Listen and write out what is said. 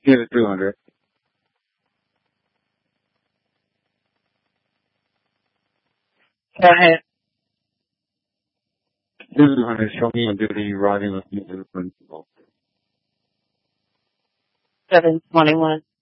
Give it 200. Go ahead. 200. Show me on duty riding with me to the principal. 721.